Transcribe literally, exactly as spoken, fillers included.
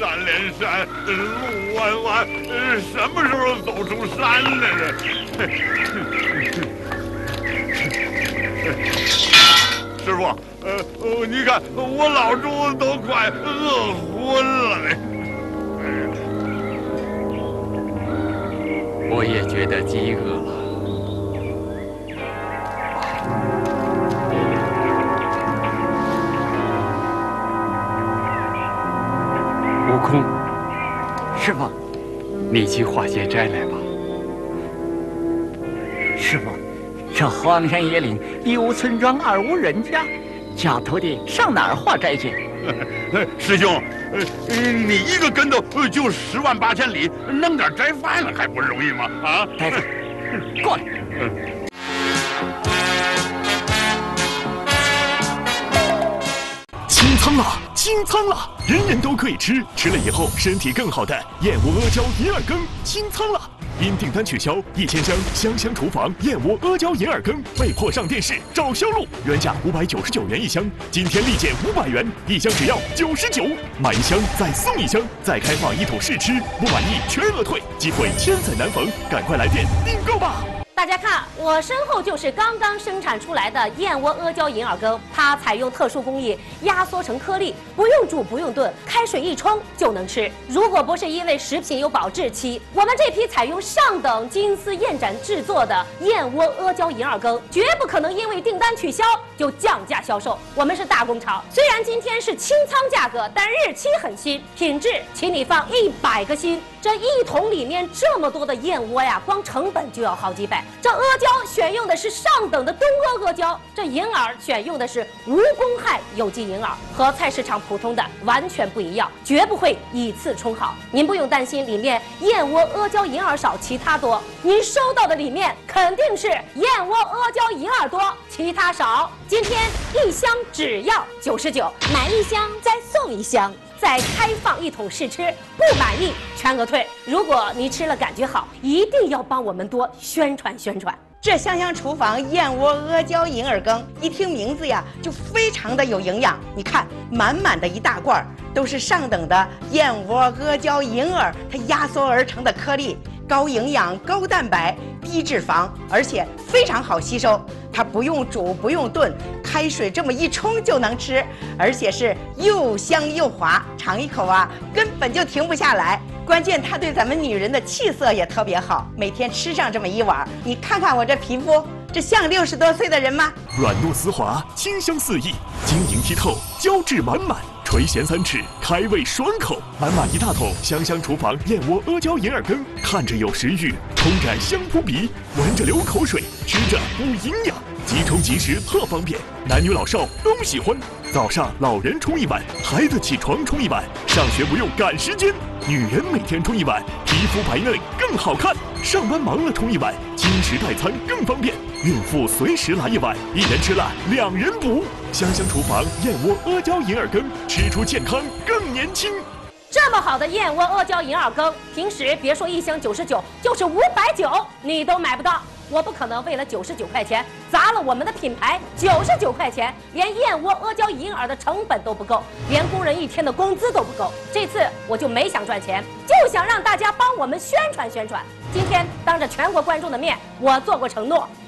山连山，路弯弯，什么时候走出山来了？师傅，呃，呃，你看我老猪都快饿昏了嘞。 我也觉得饥饿了。悟空，师傅，你去化些斋来吧。 师傅，这荒山野岭，一无村庄，二无人家，叫徒弟上哪儿化斋去？ 师兄，呃，你一个跟头就十万八千里，弄点斋饭了还不容易吗？啊， 呆子，过来。 清仓了，清仓了，人人都可以吃，吃了以后身体更好的燕窝阿胶银耳羹清仓了。因订单取消，一千箱香香厨房燕窝阿胶银耳羹被迫上电视找销路，原价五百九十九元一箱，今天立减五百元，一箱只要九十九，买一箱再送一箱，再开放一桶试吃，不满意全额退，机会千载难逢，赶快来电订购吧！ 大家看，我身后就是刚刚生产出来的燕窝阿胶银耳羹，它采用特殊工艺压缩成颗粒，不用煮不用炖，开水一冲就能吃。如果不是因为食品有保质期，我们这批采用上等金丝燕盏制作的燕窝阿胶银耳羹，绝不可能因为订单取消就降价销售。我们是大工厂，虽然今天是清仓价格，但日期很新，品质请你放一百个心。这一桶里面这么多的燕窝呀，光成本就要好几百。这阿胶选用的是上等的东阿阿胶，这银耳选用的是无公害有机银耳，和菜市场普通的完全不一样，绝不会以次充好。您不用担心里面燕窝阿胶银耳少，其他多。您收到的里面肯定是燕窝阿胶银耳多，其他少。今天一箱只要九十九，买一箱再送一箱。再开放一桶试吃，不满意全额退。如果你吃了感觉好，一定要帮我们多宣传宣传。 这香香厨房燕窝阿胶银耳羹，一听名字呀，就非常的有营养。你看，满满的一大罐，都是上等的燕窝阿胶银耳，它压缩而成的颗粒，高营养、高蛋白、低脂肪，而且非常好吸收。它不用煮，不用炖，开水这么一冲就能吃，而且是又香又滑，尝一口啊，根本就停不下来。关键它对咱们女人的气色也特别好，每天吃上这么一碗，你看看我这皮肤，这像六十多岁的人吗？ 软糯丝滑，清香四溢，晶莹剔透，胶质满满，垂涎三尺，开胃爽口。满满一大桶香香厨房燕窝阿胶银耳羹，看着有食欲，冲着香扑鼻，闻着流口水，吃着补营养，即冲即食特方便，男女老少都喜欢。早上老人冲一碗，孩子起床冲一碗，上学不用赶时间。女人每天冲一碗，皮肤白嫩更好看。上班忙了冲一碗，轻食代餐更方便。孕妇随时来一碗，一人吃了两人补。香香厨房燕窝阿胶银耳羹，吃出健康更年轻。 这么好的燕窝阿胶银耳羹，平时别说一箱九十九，就是五百九你都买不到。我不可能为了九十九块钱砸了我们的品牌。九十九块钱，连燕窝阿胶银耳的成本都不够，连工人一天的工资都不够。这次我就没想赚钱，就想让大家帮我们宣传宣传。今天当着全国观众的面，我做过承诺，